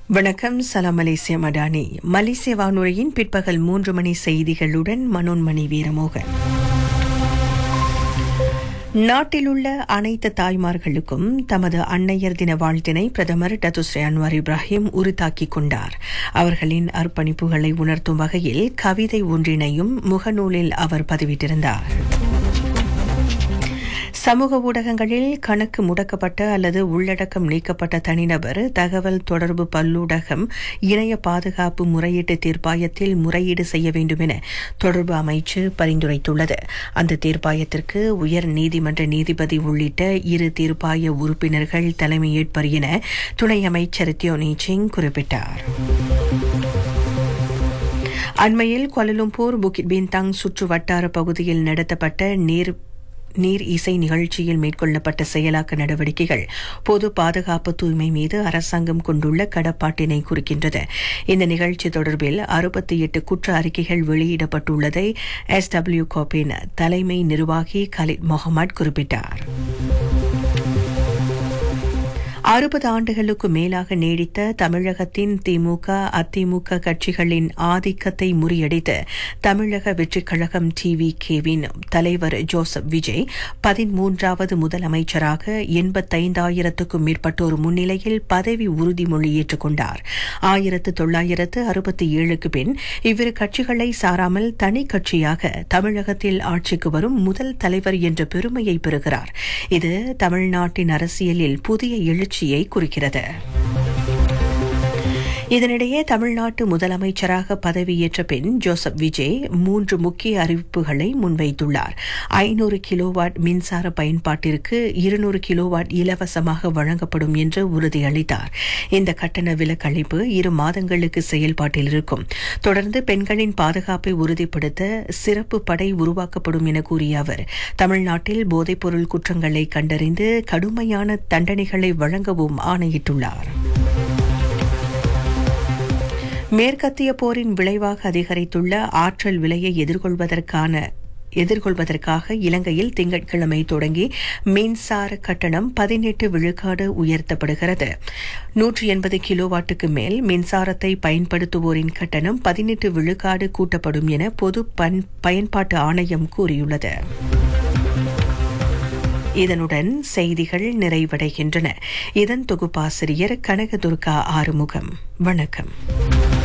வணக்கம். சலாம் மலேசிய மடானி. மலேசிய வானொலியின் பிற்பகல் 3 மணி செய்திகளுடன் மனோன்மணி வீரமோகன். நாட்டிலுள்ள அனைத்து தாய்மார்களுக்கும் தமது அன்னையர் தின வாழ்த்தினை பிரதமர் டத்துஸ்ரீ அன்வார் இப்ராஹிம் உறுத்தாக்கிக் கொண்டார். அவர்களின் அர்ப்பணிப்புகளை உணர்த்தும் வகையில் கவிதை ஒன்றினையும் முகநூலில் அவர் பதிவிட்டிருந்தார். சமூக ஊடகங்களில் கணக்கு முடக்கப்பட்ட அல்லது உள்ளடக்கம் நீக்கப்பட்ட தனிநபர் தகவல் தொடர்பு பல்லூடகம் இணைய பாதுகாப்பு முறையீட்டு தீர்ப்பாயத்தில் முறையீடு செய்ய வேண்டும் என தொடர்பு அமைச்சு பரிந்துரைத்துள்ளது. அந்த தீர்ப்பாயத்திற்கு உயர் நீதிமன்ற நீதிபதி உள்ளிட்ட 2 தீர்ப்பாய உறுப்பினர்கள் தலைமையேற்பர் என துணை அமைச்சர் தியோனி சிங் குறிப்பிட்டார். அண்மையில் கோலாலம்பூர் புக்கிட் பின்தாங் சுற்று வட்டார பகுதியில் நடத்தப்பட்ட நீர் இசை நிகழ்ச்சியில் மேற்கொள்ளப்பட்ட செயலாக்க நடவடிக்கைகள் பொது பாதுகாப்பு தூய்மை மீது அரசாங்கம் கொண்டுள்ள கடப்பாட்டினை குறிக்கின்றது. இந்த நிகழ்ச்சி தொடர்பில் 68 குற்ற அறிக்கைகள் வெளியிடப்பட்டுள்ளதை SW கோப்பின் தலைமை நிர்வாகி கலித் முகமது குறிப்பிட்டார். 60 ஆண்டுகளுக்கு மேலாக நீடித்த தமிழகத்தின் திமுக அதிமுக கட்சிகளின் ஆதிக்கத்தை முறியடித்து தமிழக வெற்றிக் கழகம் TVKவின் தலைவர் ஜோசப் விஜய் 13வது முதலமைச்சராக 85,000க்கும் மேற்பட்டோர் முன்னிலையில் பதவி உறுதிமொழி ஏற்றுக்கொண்டார். 1967க்கு பின் இவ்விரு கட்சிகளை சாராமல் தனி கட்சியாக தமிழகத்தில் ஆட்சிக்கு வரும் முதல் தலைவர் என்ற பெருமையை பெறுகிறார். இது தமிழ்நாட்டின் அரசியலில் புதிய எழுச்சியை குறிக்கிறது. இதனிடையே தமிழ்நாட்டு முதலமைச்சராக பதவியேற்ற பின் ஜோசப் விஜய் 3 முக்கிய அறிவிப்புகளை முன்வைத்துள்ளார். 500 கிலோவாட் மின்சார பயன்பாட்டிற்கு 200 கிலோவாட் இலவசமாக வழங்கப்படும் என்று உறுதியளித்தார். இந்த கட்டண விலக்களிப்பு 2 மாதங்களுக்கு செயல்பாட்டில் இருக்கும். தொடர்ந்து பெண்களின் பாதுகாப்பை உறுதிப்படுத்த சிறப்பு படை உருவாக்கப்படும் என கூறிய அவர் தமிழ்நாட்டில் போதைப்பொருள் குற்றங்களை கண்டறிந்து கடுமையான தண்டனைகளை வழங்கவும் ஆணையிட்டுள்ளார். மேற்கத்திய போரின் விளைவாக அதிகரித்துள்ள ஆற்றல் விலையை எதிர்கொள்வதற்காக இலங்கையில் திங்கட்கிழமை தொடங்கி மின்சார கட்டணம் 18 விழுக்காடு உயர்த்தப்படுகிறது. 180 கிலோவாட்டுக்கு மேல் மின்சாரத்தை பயன்படுத்துவோரின் கட்டணம் 18 விழுக்காடு கூட்டப்படும் என பொது பயன்பாட்டு ஆணையம் கூறியுள்ளது. இதனுடன் செய்திகள் நிறைவடைகின்றன. இதன் தொகுப்பாசிரியர் கனகதுர்கா ஆறுமுகம். வணக்கம்.